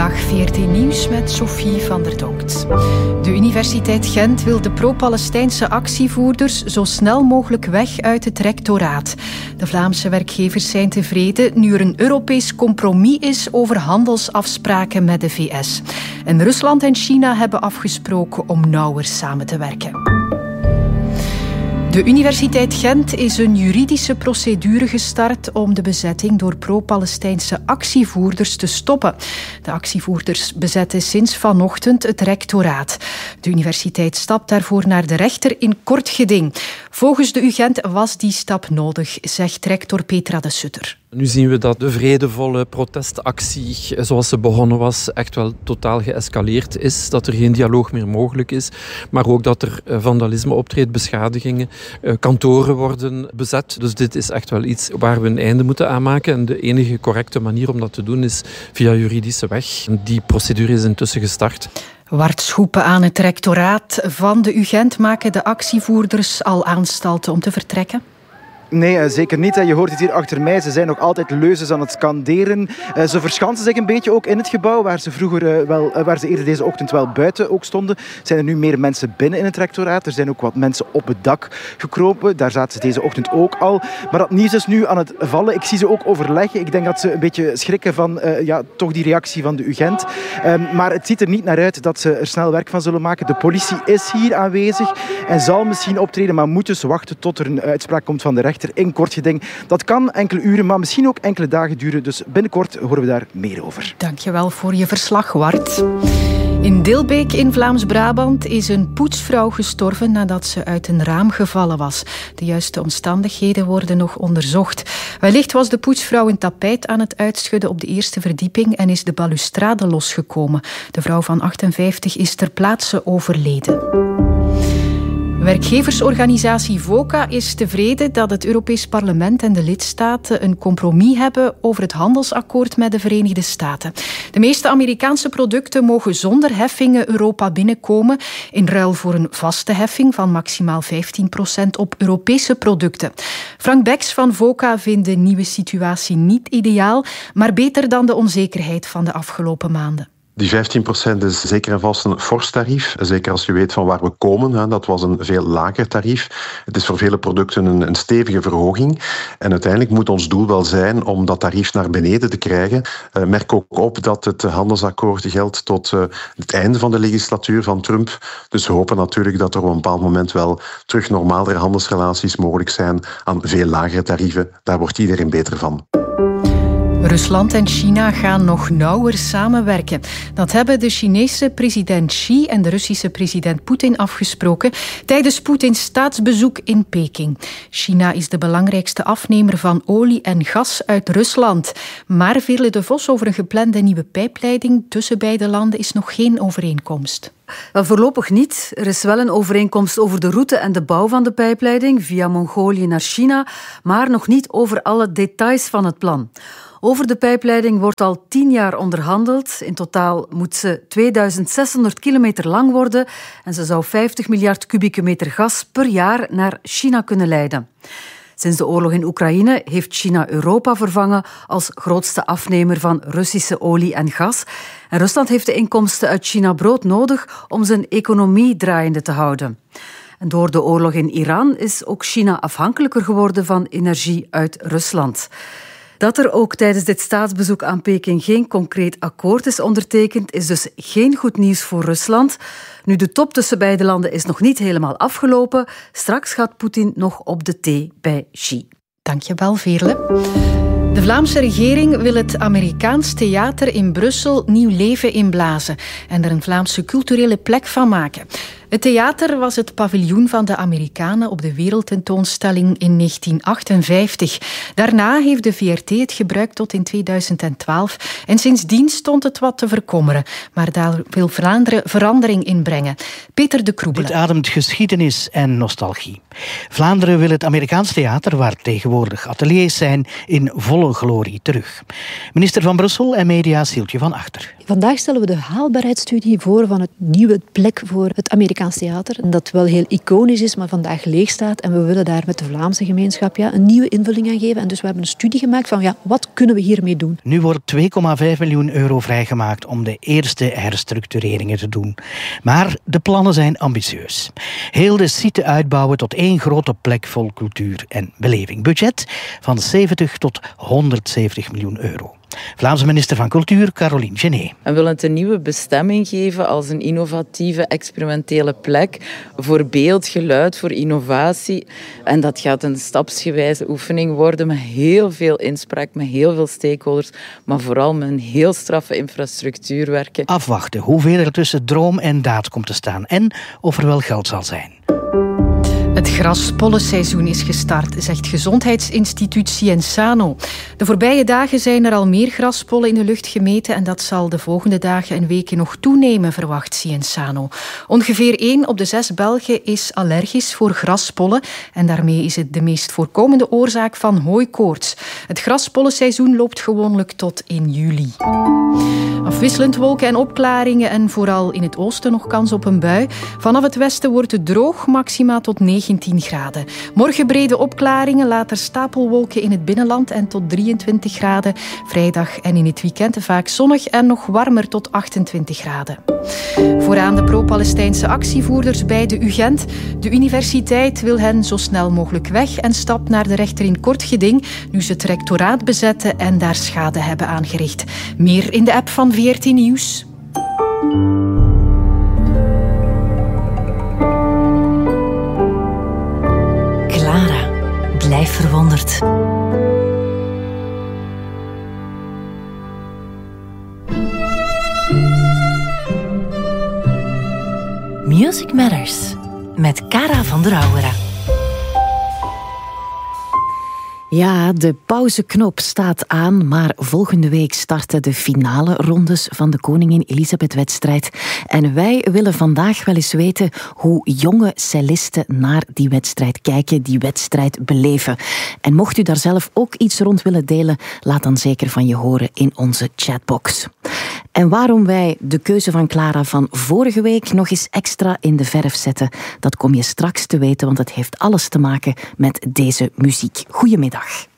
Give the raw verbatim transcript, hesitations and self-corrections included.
Goedemiddag, V R T Nieuws met Sophie van der Donkt. De Universiteit Gent wil de pro-Palestijnse actievoerders zo snel mogelijk weg uit het rectoraat. De Vlaamse werkgevers zijn tevreden nu er een Europees compromis is over handelsafspraken met de V S. En Rusland en China hebben afgesproken om nauwer samen te werken. De Universiteit Gent is een juridische procedure gestart om de bezetting door pro-Palestijnse actievoerders te stoppen. De actievoerders bezetten sinds vanochtend het rectoraat. De universiteit stapt daarvoor naar de rechter in kort geding. Volgens de U Gent was die stap nodig, zegt rector Petra de Sutter. Nu zien we dat de vredevolle protestactie, zoals ze begonnen was, echt wel totaal geëscaleerd is. Dat er geen dialoog meer mogelijk is. Maar ook dat er vandalisme optreedt, beschadigingen, kantoren worden bezet. Dus dit is echt wel iets waar we een einde moeten aan maken. En de enige correcte manier om dat te doen is via juridische weg. En die procedure is intussen gestart. Wartschoepen aan het rectoraat van de U Gent maken de actievoerders al aanstalten om te vertrekken. Nee, zeker niet. Je hoort het hier achter mij. Ze zijn nog altijd leuzen aan het skanderen. Ze verschansen zich een beetje ook in het gebouw, waar ze, vroeger wel, waar ze eerder deze ochtend wel buiten ook stonden. Zijn er nu meer mensen binnen in het rectoraat. Er zijn ook wat mensen op het dak gekropen. Daar zaten ze deze ochtend ook al. Maar dat nieuws is nu aan het vallen. Ik zie ze ook overleggen. Ik denk dat ze een beetje schrikken van uh, ja, toch die reactie van de U Gent. Um, maar het ziet er niet naar uit dat ze er snel werk van zullen maken. De politie is hier aanwezig en zal misschien optreden, maar moet dus wachten tot er een uitspraak komt van de rechter in kort geding. Dat kan enkele uren, maar misschien ook enkele dagen duren. Dus binnenkort horen we daar meer over. Dankjewel voor je verslag, Wart. In Dilbeek in Vlaams-Brabant is een poetsvrouw gestorven nadat ze uit een raam gevallen was. De juiste omstandigheden worden nog onderzocht. Wellicht was de poetsvrouw een tapijt aan het uitschudden op de eerste verdieping en is de balustrade losgekomen. De vrouw van achtenvijftig is ter plaatse overleden. Werkgeversorganisatie VOCA is tevreden dat het Europees Parlement en de lidstaten een compromis hebben over het handelsakkoord met de Verenigde Staten. De meeste Amerikaanse producten mogen zonder heffingen Europa binnenkomen, in ruil voor een vaste heffing van maximaal vijftien procent op Europese producten. Frank Beks van VOCA vindt de nieuwe situatie niet ideaal, maar beter dan de onzekerheid van de afgelopen maanden. Die vijftien procent is zeker en vast een fors tarief. Zeker als je weet van waar we komen. Dat was een veel lager tarief. Het is voor vele producten een, een stevige verhoging. En uiteindelijk moet ons doel wel zijn om dat tarief naar beneden te krijgen. Uh, merk ook op dat het handelsakkoord geldt tot uh, het einde van de legislatuur van Trump. Dus we hopen natuurlijk dat er op een bepaald moment wel terug normalere handelsrelaties mogelijk zijn aan veel lagere tarieven. Daar wordt iedereen beter van. Rusland en China gaan nog nauwer samenwerken. Dat hebben de Chinese president Xi en de Russische president Poetin afgesproken tijdens Poetins staatsbezoek in Peking. China is de belangrijkste afnemer van olie en gas uit Rusland. Maar Veerle de Vos over een geplande nieuwe pijpleiding tussen beide landen is nog geen overeenkomst. Wel, voorlopig niet. Er is wel een overeenkomst over de route en de bouw van de pijpleiding via Mongolië naar China, maar nog niet over alle details van het plan. Over de pijpleiding wordt al tien jaar onderhandeld. In totaal moet ze tweeduizend zeshonderd kilometer lang worden en ze zou vijftig miljard kubieke meter gas per jaar naar China kunnen leiden. Sinds de oorlog in Oekraïne heeft China Europa vervangen als grootste afnemer van Russische olie en gas. En Rusland heeft de inkomsten uit China brood nodig om zijn economie draaiende te houden. En door de oorlog in Iran is ook China afhankelijker geworden van energie uit Rusland. Dat er ook tijdens dit staatsbezoek aan Peking geen concreet akkoord is ondertekend, is dus geen goed nieuws voor Rusland. Nu, de top tussen beide landen is nog niet helemaal afgelopen. Straks gaat Poetin nog op de thee bij Xi. Dank je wel, Veerle. De Vlaamse regering wil het Amerikaans theater in Brussel nieuw leven inblazen en er een Vlaamse culturele plek van maken. Het theater was het paviljoen van de Amerikanen op de wereldtentoonstelling in negentien achtenvijftig. Daarna heeft de V R T het gebruikt tot in tweeduizend twaalf en sindsdien stond het wat te verkommeren. Maar daar wil Vlaanderen verandering in brengen. Peter de Kroebelen. Dit ademt geschiedenis en nostalgie. Vlaanderen wil het Amerikaans theater, waar tegenwoordig ateliers zijn, in volle glorie terug. Minister van Brussel en media Sieltje van Achter. Vandaag stellen we de haalbaarheidsstudie voor van het nieuwe plek voor het Amerikaans Amerikaans theater, dat wel heel iconisch is, maar vandaag leeg staat. En we willen daar met de Vlaamse gemeenschap ja, een nieuwe invulling aan geven. En dus we hebben een studie gemaakt van ja, wat kunnen we hiermee doen? Nu wordt twee komma vijf miljoen euro vrijgemaakt om de eerste herstructureringen te doen. Maar de plannen zijn ambitieus. Heel de site uitbouwen tot één grote plek vol cultuur en beleving. Budget van zeventig tot honderdzeventig miljoen euro. Vlaamse minister van Cultuur, Caroline Genet. We willen het een nieuwe bestemming geven als een innovatieve, experimentele plek voor beeld, geluid, voor innovatie. En dat gaat een stapsgewijze oefening worden met heel veel inspraak, met heel veel stakeholders, maar vooral met een heel straffe infrastructuur werken. Afwachten hoeveel er tussen droom en daad komt te staan en of er wel geld zal zijn. Het graspollenseizoen is gestart, zegt gezondheidsinstituut Cienzano. De voorbije dagen zijn er al meer graspollen in de lucht gemeten en dat zal de volgende dagen en weken nog toenemen, verwacht Cienzano. Ongeveer één op de zes Belgen is allergisch voor graspollen en daarmee is het de meest voorkomende oorzaak van hooikoorts. Het graspollenseizoen loopt gewoonlijk tot in juli. Afwisselend wolken en opklaringen en vooral in het oosten nog kans op een bui. Vanaf het westen wordt het droog, maxima tot negentien graden. Morgen brede opklaringen, later stapelwolken in het binnenland en tot drieëntwintig graden. Vrijdag en in het weekend vaak zonnig en nog warmer tot achtentwintig graden. Vooraan de pro-Palestijnse actievoerders bij de U Gent. De universiteit wil hen zo snel mogelijk weg en stapt naar de rechter in kort geding nu ze het rectoraat bezetten en daar schade hebben aangericht. Meer in de app van V R T Nieuws. Clara, blijf verwonderd. Music Matters met Cara van der Auwera. Ja, de pauzeknop staat aan, maar volgende week starten de finale rondes van de Koningin Elisabeth-wedstrijd. En wij willen vandaag wel eens weten hoe jonge cellisten naar die wedstrijd kijken, die wedstrijd beleven. En mocht u daar zelf ook iets rond willen delen, laat dan zeker van je horen in onze chatbox. En waarom wij de keuze van Clara van vorige week nog eens extra in de verf zetten, dat kom je straks te weten, want het heeft alles te maken met deze muziek. Goedemiddag.